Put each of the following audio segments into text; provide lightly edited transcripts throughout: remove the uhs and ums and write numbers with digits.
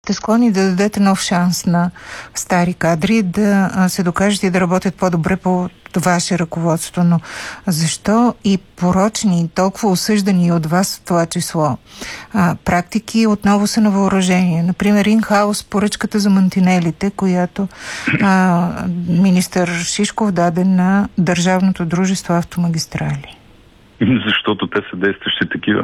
сте склонни да дадете нов шанс на стари кадри да се докажат и да работят по-добре по ваше ръководство, но защо и порочни, толкова осъждани от вас в това число практики отново са на въоръжение? Например, ин-хаус поръчката за мантинелите, която министър Шишков даде на Държавното дружество Автомагистрали. Защото те са действащи такива.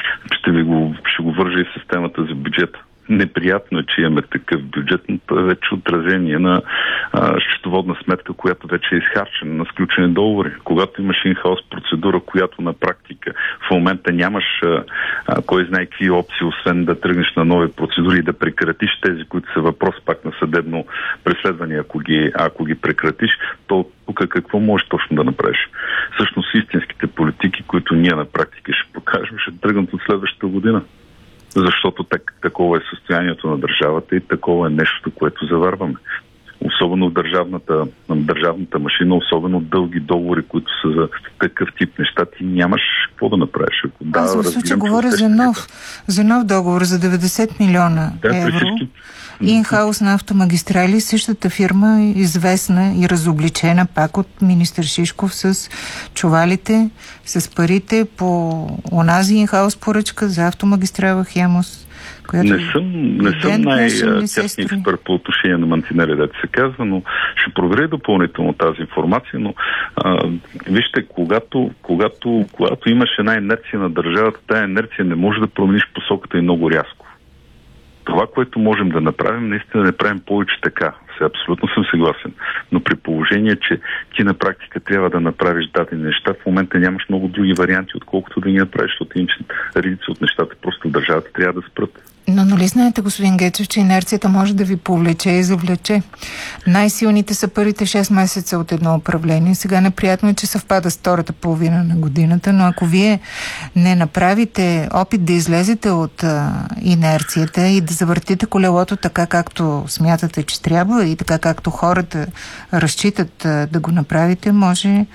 Ще го вържа и с темата за бюджета. Неприятно е, че имаме такъв бюджет, но това е вече отразение на счетоводна сметка, която вече е изхарчена, на сключени договори. Когато имаш ин-хаус процедура, която на практика в момента нямаш кой знае какви опции, освен да тръгнеш на нови процедури и да прекратиш тези, които са въпрос пак на съдебно преследване, ако ги прекратиш, то тук какво можеш точно да направиш? Всъщност истинските политики, които ние на практика ще покажем, ще тръгнат от следващата година. Защото такова е състоянието на държавата и такова е нещото, което заварваме. Особено в държавната машина, особено дълги договори, които са за такъв тип неща, ти нямаш какво да направиш. Аз в случая говоря за нов договор за 90 милиона евро. Ин-хаус на Автомагистрали, същата фирма е известна и разобличена пак от министър Шишков с чувалите, с парите по онази ин-хаус поръчка за автомагистрала Хемус. Не съм най-тесен експерт по отношение на мантинели, дето се казва, но ще проверя допълнително тази информация, но вижте, когато имаш една инерция на държавата, тая инерция не може да промениш посоката и много рязко. Това, което можем да направим, наистина не правим повече така. Абсолютно съм съгласен. Но при положение, че ти на практика трябва да направиш дадени неща, в момента нямаш много други варианти, отколкото да ги направиш, защото иначе редица от нещата просто държавата трябва да спрат. Но нали знаете, господин Гечев, че инерцията може да ви повлече и завлече. Най-силните са първите 6 месеца от едно управление. Сега неприятно е, че съвпада с втората половина на годината, но ако вие не направите опит да излезете от инерцията и да завъртите колелото така, както смятате, че трябва и така, както хората разчитат да го направите, може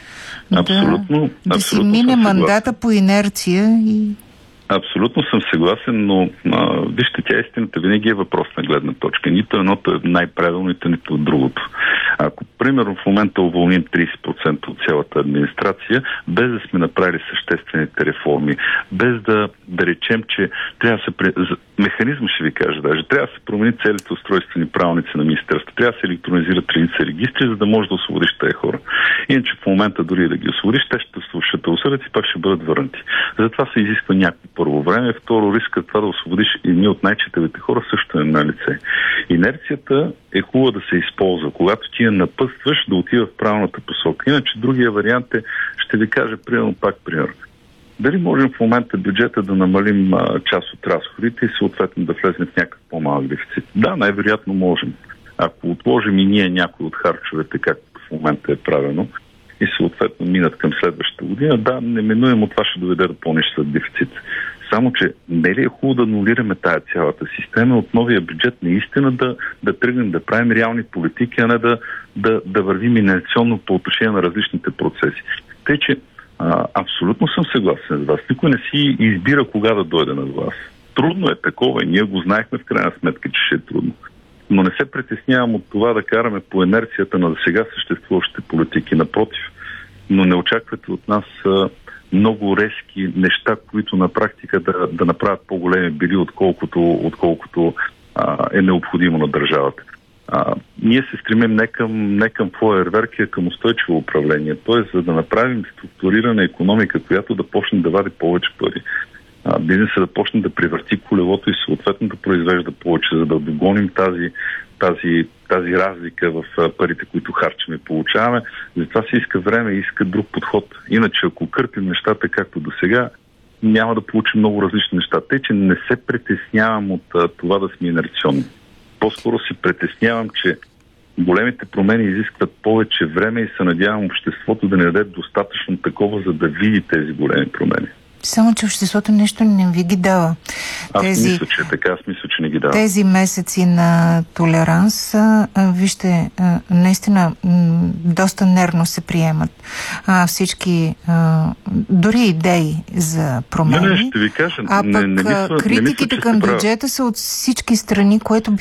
да си мине мандата по инерция и... Абсолютно съм съгласен, но вижте, тя истината винаги е въпрос на гледна точка. Нито едното е най-правилното, нито от другото. Ако, примерно, в момента уволним 30% от цялата администрация, без да сме направили съществените реформи, без да речем, че трябва да се... Механизма ще ви кажа даже. Трябва да се промени целите устройствени правилници на министерството. Трябва да се електронизират редица регистри, за да може да освободиш тези хора. Иначе в момента дори да ги освободиш, те ще осъдят и пак ще бъдат върнати. Затова се изисква някакво първо време. Второ, риска това да освободиш едни от най-четевите хора също е на лице. Инерцията е хубава да се използва. Когато ти я напъстваш, да отива в правилната посока. Иначе другия вариант е, ще ви кажа пример. Дали можем в момента бюджета да намалим част от разходите и съответно да влезем в някакъв по-малък дефицит? Да, най-вероятно можем. Ако отложим и ние някои от харчовете, както в момента е правено, и съответно минат към следващата година, да, неминуемо това ще доведе до по-нисък дефицит. Само, че не ли е хубаво да анулираме тая цялата система от новия бюджет наистина да тръгнем да правим реални политики, а не да вървим инерционно по отношение на различните процеси. Тъй, че абсолютно съм съгласен с вас. Никой не си избира кога да дойде на власт. Трудно е такова и ние го знаехме в крайна сметка, че ще е трудно. Но не се притеснявам от това да караме по инерцията на сега съществуващите политики. Напротив, но не очаквате от нас много резки неща, които на практика да направят по-големи били, отколкото е необходимо на държавата. Ние се стремим не към фойерверки, а към устойчиво управление. Тоест, за да направим структурирана икономика, която да почне да вади повече пари. Бизнесът да почне да превърти колелото и съответно да произвежда повече, за да догоним тази разлика в парите, които харчим и получаваме. Затова се иска време и иска друг подход. Иначе, ако кърпим нещата както до сега, няма да получим много различни неща. Тъй, че не се притеснявам от това да сме инерционни. По-скоро се притеснявам, че големите промени изискват повече време и се надявам обществото да не даде достатъчно такова, за да види тези големи промени. Само, че обществото нещо не ви ги дава. Аз мисля, че така. Аз мисля, че не ги дава. Тези месеци на толеранс, вижте, наистина доста нервно се приемат всички, дори идеи за промени. Не, ще ви кажа. Критиките към бюджета са от всички страни, което